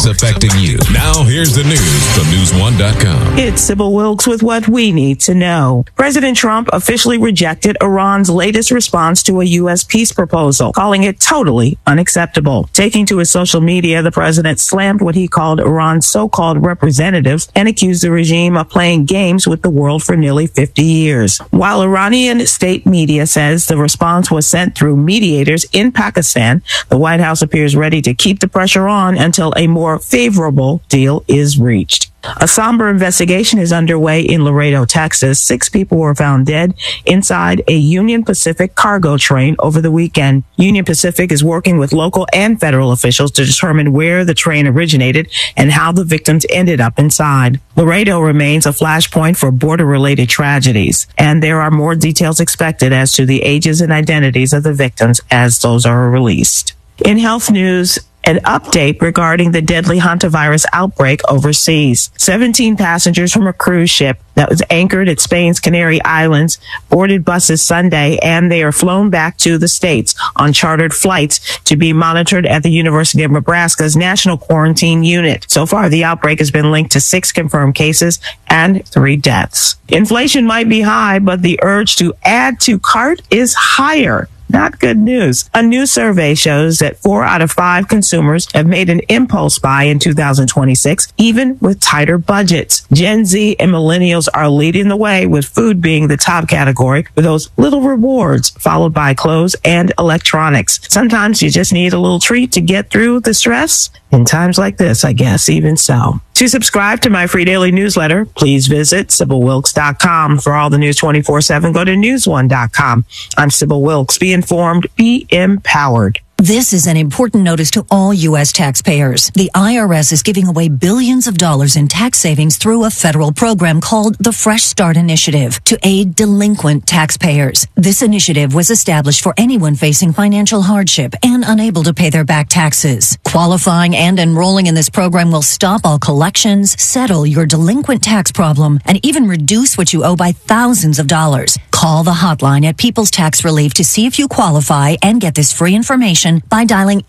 affecting you. Now, here's the news from News1.com. It's Sybil Wilkes with what we need to know. President Trump officially rejected Iran's latest response to a U.S. peace proposal, calling it totally unacceptable. Taking to his social media, the president slammed what he called Iran's so-called representatives and accused the regime of playing games with the world for nearly 50 years. While Iranian state media says the response was sent through mediators in Pakistan, the White House appears ready to keep the pressure on until a more favorable deal is reached. A somber investigation is underway in Laredo, Texas. 6 people were found dead inside a Union Pacific cargo train over the weekend. Union Pacific is working with local and federal officials to determine where the train originated and how the victims ended up inside. Laredo remains a flashpoint for border-related tragedies, and there are more details expected as to the ages and identities of the victims as those are released. In health news, an update regarding the deadly hantavirus outbreak overseas. 17 passengers from a cruise ship that was anchored at Spain's Canary Islands boarded buses Sunday, and they are flown back to the States on chartered flights to be monitored at the University of Nebraska's National Quarantine Unit. So far, the outbreak has been linked to 6 confirmed cases and 3 deaths. Inflation might be high, but the urge to add to cart is higher. Not good news. A new survey shows that 4 out of 5 consumers have made an impulse buy in 2026, even with tighter budgets. Gen Z and millennials are leading the way, with food being the top category for those little rewards, followed by clothes and electronics. Sometimes you just need a little treat to get through the stress. In times like this, I guess, even so. To subscribe to my free daily newsletter, please visit SybilWilkes.com. For all the news 24/7, go to News1.com. I'm Sybil Wilkes. Be informed, be empowered. This is an important notice to all U.S. taxpayers. The IRS is giving away billions of dollars in tax savings through a federal program called the Fresh Start Initiative to aid delinquent taxpayers. This initiative was established for anyone facing financial hardship and unable to pay their back taxes. Qualifying and enrolling in this program will stop all collections, settle your delinquent tax problem, and even reduce what you owe by thousands of dollars. Call the hotline at People's Tax Relief to see if you qualify and get this free information by dialing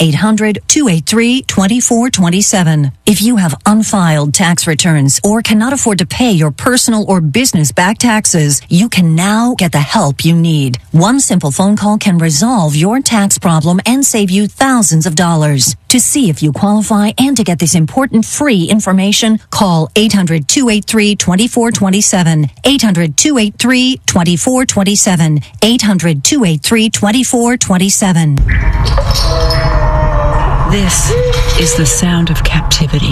800-283-2427. If you have unfiled tax returns or cannot afford to pay your personal or business back taxes, you can now get the help you need. One simple phone call can resolve your tax problem and save you thousands of dollars. To see if you qualify and to get this important free information, call 800-283-2427. 800-283-2427. 800-283-2427. This is the sound of captivity.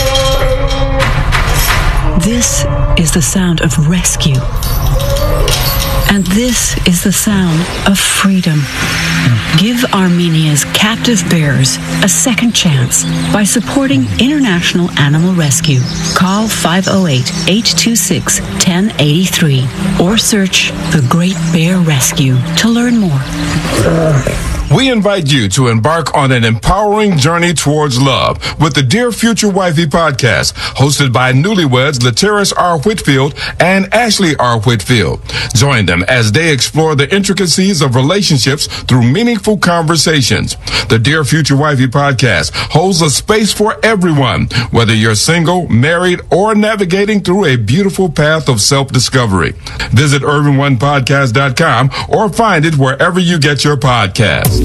This is the sound of rescue. And this is the sound of freedom. Give Armenia's captive bears a second chance by supporting International Animal Rescue. Call 508-826-1083 or search The Great Bear Rescue to learn more. We invite you to embark on an empowering journey towards love with the Dear Future Wifey podcast, hosted by newlyweds Lateris R. Whitfield and Ashley R. Whitfield. Join them as they explore the intricacies of relationships through meaningful conversations. The Dear Future Wifey podcast holds a space for everyone, whether you're single, married, or navigating through a beautiful path of self-discovery. Visit UrbanOnePodcast.com or find it wherever you get your podcasts.